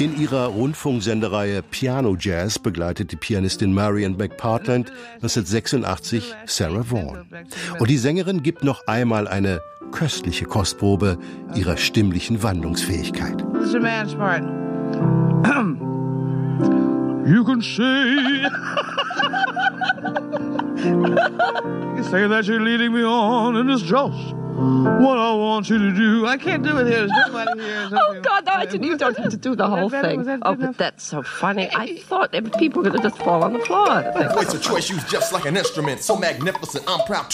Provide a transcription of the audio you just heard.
In ihrer Rundfunksendereihe Piano Jazz begleitet die Pianistin Marian McPartland 1986 Sarah Vaughan. Und die Sängerin gibt noch einmal eine köstliche Kostprobe ihrer stimmlichen Wandlungsfähigkeit. This is a man's part. You can say that you're leading me on and it's just what I want you to do. I can't do it here. There's nobody here. Oh, God, no, you don't have to do the whole thing. Oh, but that's so funny. I thought people were going to just fall on the floor. Voice of choice used just like an instrument. So magnificent, I'm proud to